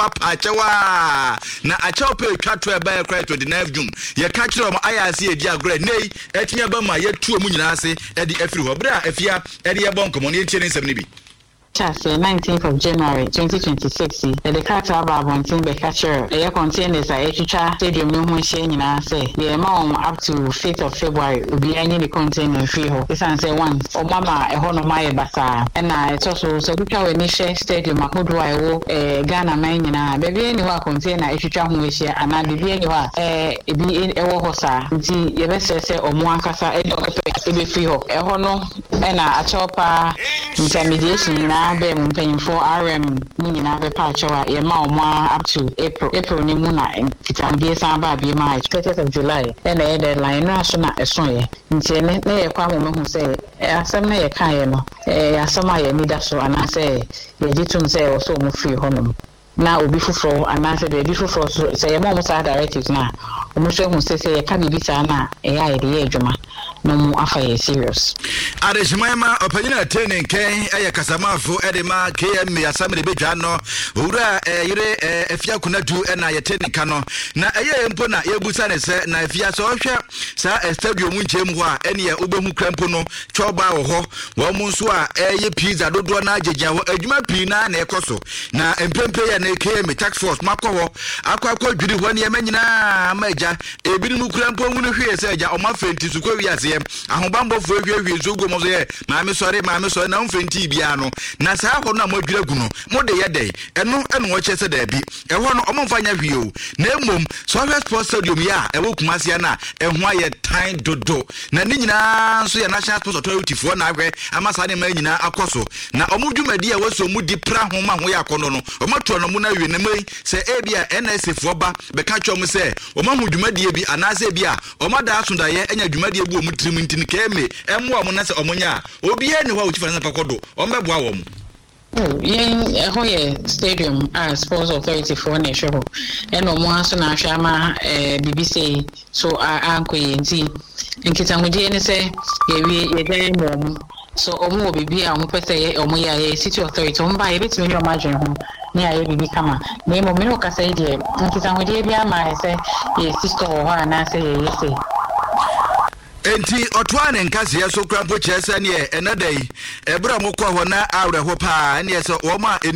papa achewa na achewa pe twatwa ba ya cry 29 June ye ka kire mo ayase edi agora nei etimia ba ma ye tuo mu nyina ase edi afiri ho bra afia edi ye bonko mo ne tie ne nsem ne bi Chase 19th of January 2026 the character about wanting be catcher a containers a chicha stadium no ho hye nyina say the amount up to 5th of February obi any the container free ho this and say once o mama e ho no mai basa na it also so bitwa we ni share stadium akodo a wo Ghana man nyina be any wa container e chicha ho hye ana be any wa ebi e wo ho sa nti ye be say o mo ankasa e be free ho e ho no na a chopa intermediation na be mpanyim for RM ni na be pa chawa ye ma o up to April ni mu na kitambi san ba bi ma 30th of July na e deadline na so na eso ye nti ne ye kwa mo hu say asem na ye kan ye no asem a ye ni da so ana say ye ditum say o so mo free honom na obi fufro ana say be fufro so say ye mo sa directives na o mo so hu say ye ka bi sa na e ya ye de adwuma no mu afa serious adeshmaima opanyina training ken kasamafo edema KM asamre bedwa no owura yire afia kunadu na ye training kano na empo na yebusa ne se na afia so hwe sa stadium njem ho a ene ye obehu krampo no choba wo ho wo mu nso a ye pizza dodo na agegya ho adwuma pi na ekoso na empempe ye na KM tax force makwo akwa dwiri ho ne manyina maja ebinu krampo hu no hwe se agya o ma fenti su kwa wiase ahobambo fo hwie zogo mo ye maame sore na mfenti bia no na saa ho na modwira gu no mo de ye dey eno wo chese da bi e ho no omfanya hwie o na emom so sports stadium ya e wo kumase na e ho aye tan dodo na ni nyina so ye national sports authority fo na ahwe amasa ne ma nyina akoso na omudwumadi a waso mudi pra ho ma ho ya akono no omato no mu na hwie na mai se e bia NSA fo ba be ka twom se omahudwumadi bi anase bia omada asunda ye enya dwumadi bu omutrim ntini keme emo mo na se omonya obi e ne ho uchifa na pakodo omebua wo mo ye stadium sports authority for nation and no more so na hwama BBC so ankoye nti nkitamudi ne se ye dey mom so omo bibi a mo pese ye omo ya city authority omo ba ye betimi ni omo adwen ho ni aye bibi kama na mo me no kasa ye de nkitamudi bia ma se ye sister ho ana se ye se enti otwane nkase ye so krampo chese ne enadai ebra mokwa ho na awre ho pa ne ye so wo ma